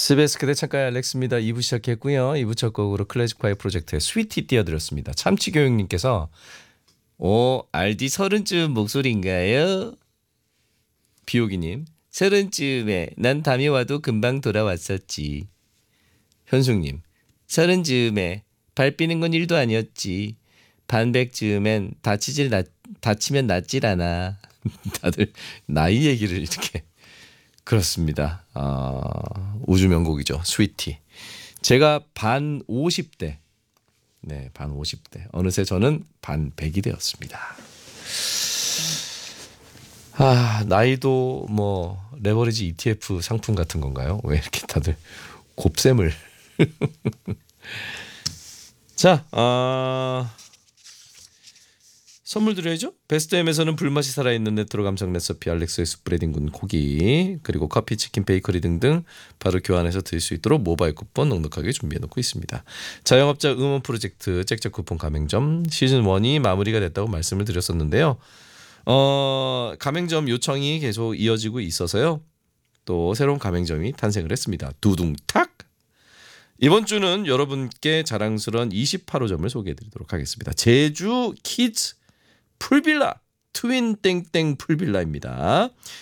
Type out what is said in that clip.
스베스 그대 창가의 알렉스입니다. 2부 시작했고요. 2부 첫 곡으로 클래식화의 프로젝트의 스위티 띄워드렸습니다. 참치교육님께서 알디 서른쯤 목소리인가요? 비오기님 서른쯤에 난 담이 와도 금방 돌아왔었지. 현숙님 서른쯤에 발 삐는 건 일도 아니었지. 반백쯤엔 다치면 낫질 않아. 다들 나이 얘기를 이렇게. 그렇습니다. 우주 명곡이죠. 스위티. 제가 반 50대. 네, 반 50대. 어느새 저는 반 100이 되었습니다. 나이도 뭐 레버리지 ETF 상품 같은 건가요? 왜 이렇게 다들 곱셈을. 자, 선물 드려야죠. 베스트엠에서는 불맛이 살아있는 레트로 감성 레시피 알렉스의 숯브레딩 군 고기 그리고 커피, 치킨, 베이커리 등등 바로 교환해서 드릴 수 있도록 모바일 쿠폰 넉넉하게 준비해놓고 있습니다. 자영업자 응원 프로젝트 잭잭 쿠폰 가맹점 시즌 1이 마무리가 됐다고 말씀을 드렸었는데요. 가맹점 요청이 계속 이어지고 있어서요. 또 새로운 가맹점이 탄생을 했습니다. 두둥탁! 이번 주는 여러분께 자랑스러운 28호점을 소개해드리도록 하겠습니다. 제주 키즈 풀빌라 트윈 땡땡 풀빌라입니다.